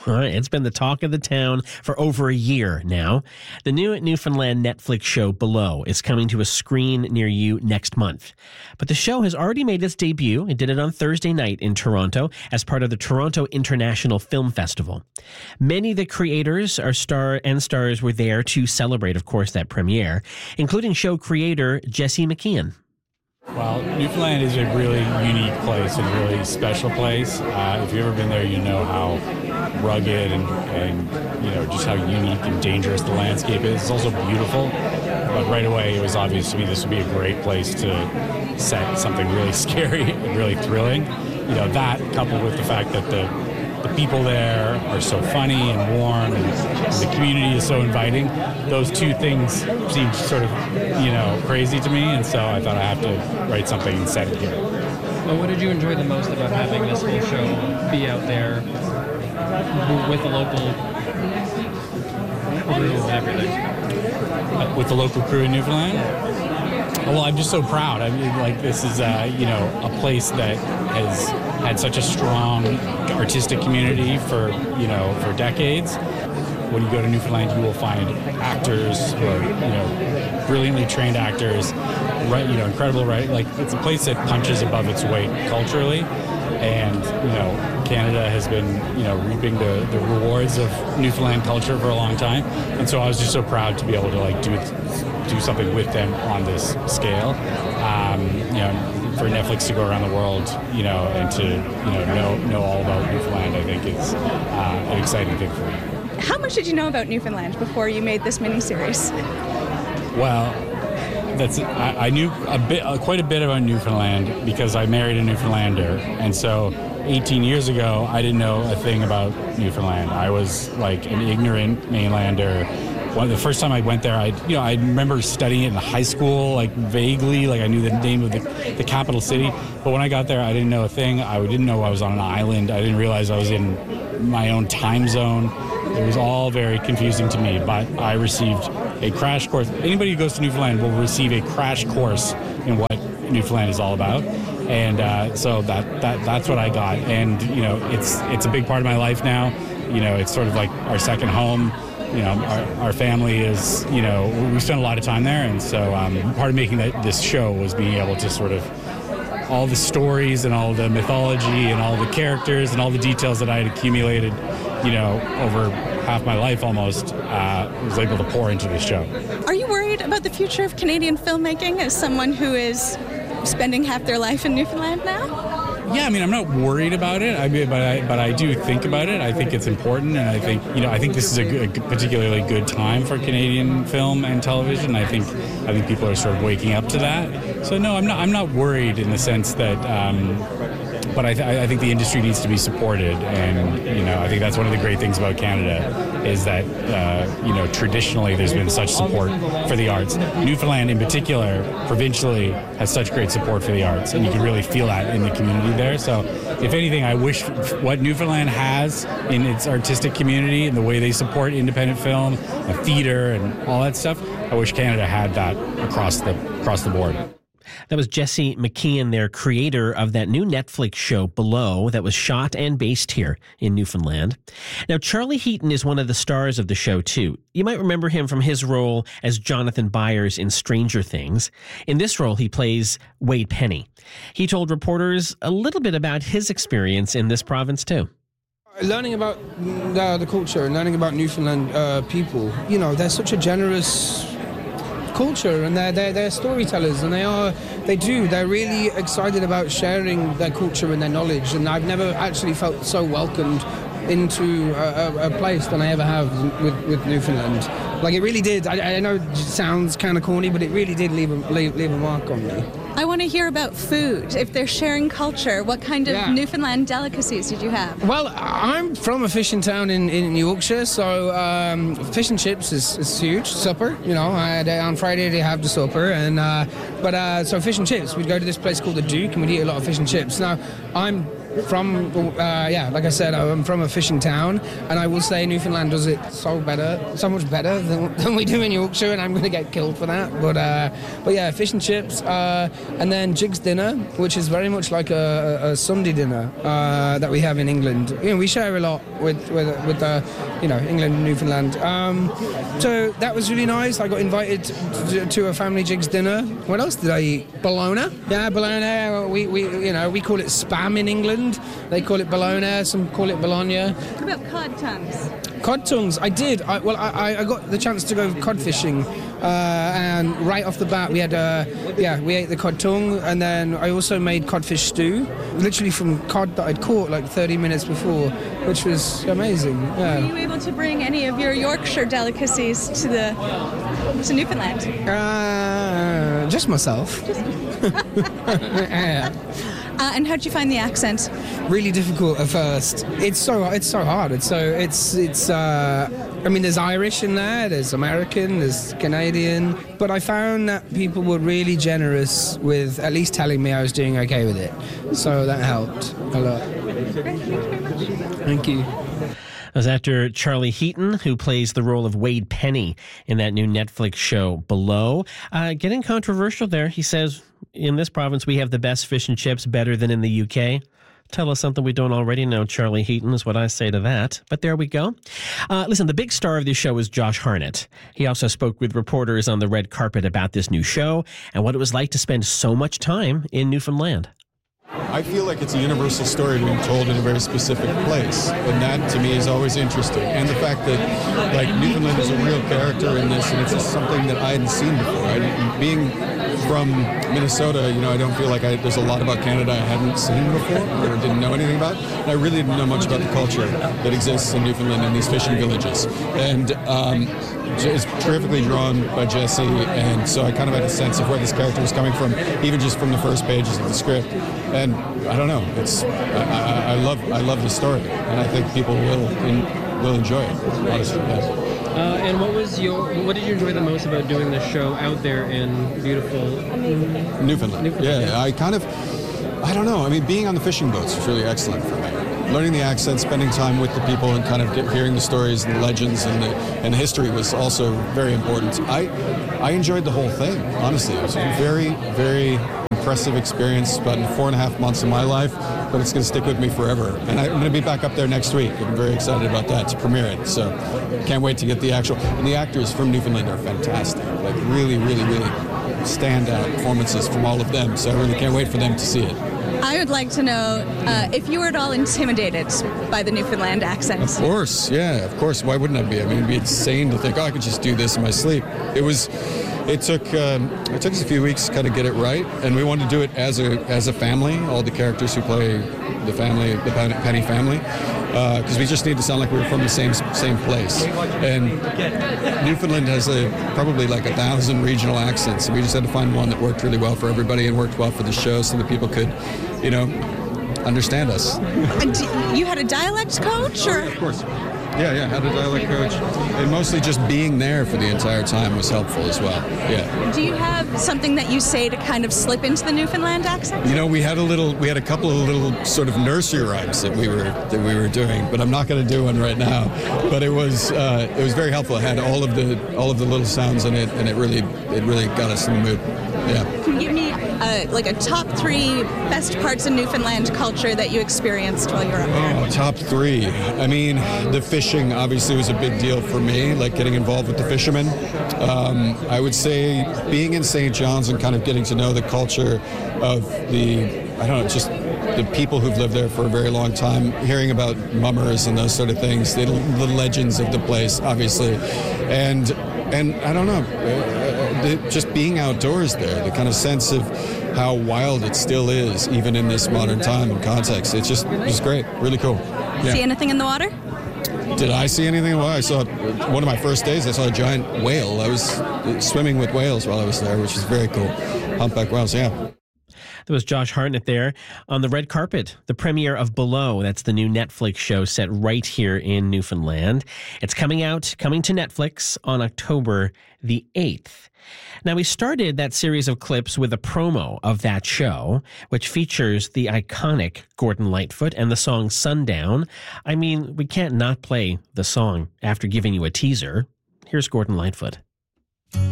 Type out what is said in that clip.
It's been the talk of the town for over a year now. The new Newfoundland Netflix show Below is coming to a screen near you next month. But the show has already made its debut. It did it on Thursday night in Toronto as part of the Toronto International Film Festival. Many of the creators stars were there to celebrate, of course, that premiere, including show creator Jesse McKeon. Well, Newfoundland is a really unique place and a really special place. If you've ever been there, you know how rugged and just how unique and dangerous the landscape is. It's also beautiful, but right away it was obvious to me this would be a great place to set something really scary and really thrilling. That coupled with the fact that the people there are so funny and warm and the community is so inviting, those two things seemed sort of, crazy to me, and so I thought I have to write something and set it here. Well, what did you enjoy the most about having this whole show be out there with the local crew and everything? With the local crew in Newfoundland? Well, I'm just so proud. I mean, this is, a place that has had such a strong artistic community for decades. When you go to Newfoundland, you will find actors who are, brilliantly trained actors, right? Incredible, right? It's a place that punches above its weight culturally, and Canada has been, reaping the rewards of Newfoundland culture for a long time, and so I was just so proud to be able to do something with them on this scale. For Netflix to go around the world, and to know all about Newfoundland, I think is an exciting thing for me. How much did you know about Newfoundland before you made this miniseries? Well, I knew quite a bit about Newfoundland because I married a Newfoundlander, and so 18 years ago I didn't know a thing about Newfoundland. I was like an ignorant mainlander. The first time I went there, I remember studying it in high school, vaguely, I knew the name of the capital city. But when I got there, I didn't know a thing. I didn't know I was on an island. I didn't realize I was in my own time zone. It was all very confusing to me. But I received a crash course. Anybody who goes to Newfoundland will receive a crash course in what Newfoundland is all about. And so that's what I got. And it's a big part of my life now. It's sort of like our second home. Our family is, we spend a lot of time there, and so part of making this show was being able to sort of all the stories and all the mythology and all the characters and all the details that I had accumulated, over half my life almost, was able to pour into this show. Are you worried about the future of Canadian filmmaking as someone who is spending half their life in Newfoundland now? Yeah, I mean, I'm not worried about it. But I do think about it. I think it's important, and I think this is a particularly good time for Canadian film and television. I think people are sort of waking up to that. So no, I'm not worried in the sense that. But I think the industry needs to be supported, and I think that's one of the great things about Canada is that traditionally there's been such support for the arts. Newfoundland, in particular, provincially, has such great support for the arts, and you can really feel that in the community there. So, if anything, I wish what Newfoundland has in its artistic community and the way they support independent film and theater and all that stuff, I wish Canada had that across the board. That was Jesse McKeon, their creator of that new Netflix show Below that was shot and based here in Newfoundland. Now, Charlie Heaton is one of the stars of the show, too. You might remember him from his role as Jonathan Byers in Stranger Things. In this role, he plays Wade Penny. He told reporters a little bit about his experience in this province, too. Learning about the culture and learning about Newfoundland people, they're such a generous culture, and they're storytellers, and they're really excited about sharing their culture and their knowledge, and I've never actually felt so welcomed into a place than I ever have with Newfoundland. It really did. I know it sounds kind of corny, but it really did leave a mark on me. I want to hear about food. If they're sharing culture, what kind of Newfoundland delicacies did you have? Well, I'm from a fishing town in Yorkshire, so fish and chips is huge. Supper, on Friday they have the supper, and But so fish and chips, we'd go to this place called the Duke, and we'd eat a lot of fish and chips. Now, I'm from, like I said, I'm from a fishing town, and I will say Newfoundland does it so much better than we do in Yorkshire, and I'm going to get killed for that. But yeah, fish and chips, and then Jig's dinner, which is very much like a Sunday dinner that we have in England. You know, we share a lot with England and Newfoundland. So that was really nice. I got invited to a family Jig's dinner. What else did I eat? Bologna. Yeah, bologna. We call it spam in England. They call it bologna. Some call it bologna. What about cod tongues? Cod tongues. I did. I got the chance to go cod fishing, and right off the bat we had we ate the cod tongue, and then I also made codfish stew, literally from cod that I'd caught like 30 minutes before, which was amazing. Yeah. Were you able to bring any of your Yorkshire delicacies to Newfoundland? Just myself. Yeah. And how'd you find the accent? Really difficult at first. It's so hard. I mean, there's Irish in there, there's American, there's Canadian, but I found that people were really generous with at least telling me I was doing okay with it. So that helped a lot. Thank you very much. Thank you. That was actor Charlie Heaton, who plays the role of Wade Penny in that new Netflix show Below. Getting controversial there. He says, in this province, we have the best fish and chips, better than in the UK. Tell us something we don't already know, Charlie Heaton, is what I say to that. But there we go. Listen, the big star of this show is Josh Hartnett. He also spoke with reporters on the red carpet about this new show and what it was like to spend so much time in Newfoundland. I feel like it's a universal story being told in a very specific place, and that to me is always interesting. And the fact that like Newfoundland is a real character in this, and it's just something that I hadn't seen before. Being from Minnesota, I don't feel like there's a lot about Canada I hadn't seen before or didn't know anything about. And I really didn't know much about the culture that exists in Newfoundland and these fishing villages. And it's terrifically drawn by Jesse, and so I kind of had a sense of where this character was coming from, even just from the first pages of the script. And I don't know, I love the story, and I think people will enjoy it, honestly. Yeah. And what did you enjoy the most about doing this show out there in beautiful Newfoundland? Yeah, I don't know. I mean, being on the fishing boats was really excellent for me. Learning the accent, spending time with the people, and kind of hearing the stories and the legends and the history was also very important. I enjoyed the whole thing, honestly. It was a very, very impressive experience, about 4.5 months of my life, but it's going to stick with me forever. And I'm going to be back up there next week. I'm very excited about that, to premiere it. So can't wait to get the actual... And the actors from Newfoundland are fantastic. Like really, really, really standout performances from all of them. So I really can't wait for them to see it. I would like to know if you were at all intimidated by the Newfoundland accent. Of course, yeah, of course. Why wouldn't I be? I mean, it'd be insane to think, I could just do this in my sleep. It took us a few weeks to kind of get it right, and we wanted to do it as a family, all the characters who play the Penny family, because we just need to sound like we were from the same place. And Newfoundland has probably like 1,000 regional accents, and we just had to find one that worked really well for everybody and worked well for the show, so that people could, understand us. And you had a dialect coach, or? Of course. Yeah, had a dialect coach. And mostly just being there for the entire time was helpful as well. Yeah. Do you have something that you say to kind of slip into the Newfoundland accent? We had a couple of little sort of nursery rhymes that we were doing, but I'm not going to do one right now. But it was very helpful. It had all of the little sounds in it, and it really got us in the mood. Yeah. Can you give me a top 3 best parts of Newfoundland culture that you experienced while you were up there? Oh, top 3. I mean, the fishing obviously was a big deal for me, like getting involved with the fishermen. I would say being in St. John's and kind of getting to know the culture of just the people who've lived there for a very long time, hearing about mummers and those sort of things, the legends of the place, obviously. And I don't know, just being outdoors there, the kind of sense of how wild it still is, even in this modern time and context. It's just great, really cool. Yeah. See anything in the water? Did I see anything? Well, I saw one of my first days. I saw a giant whale. I was swimming with whales while I was there, which is very cool. Humpback whales, yeah. There was Josh Hartnett there on the red carpet, the premiere of Below. That's the new Netflix show set right here in Newfoundland. It's coming to Netflix on October the 8th. Now, we started that series of clips with a promo of that show, which features the iconic Gordon Lightfoot and the song Sundown. I mean, we can't not play the song after giving you a teaser. Here's Gordon Lightfoot.